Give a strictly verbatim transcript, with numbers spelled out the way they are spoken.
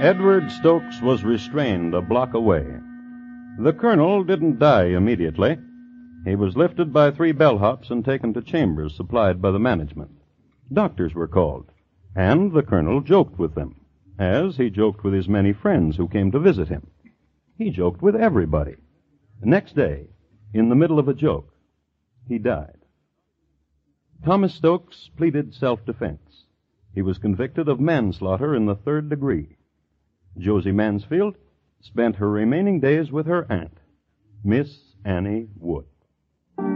Edward Stokes was restrained a block away. The colonel didn't die immediately. He was lifted by three bellhops and taken to chambers supplied by the management. Doctors were called, and the colonel joked with them, as he joked with his many friends who came to visit him. He joked with everybody. The next day, in the middle of a joke, he died. Thomas Stokes pleaded self-defense. He was convicted of manslaughter in the third degree. Josie Mansfield spent her remaining days with her aunt, Miss Annie Wood.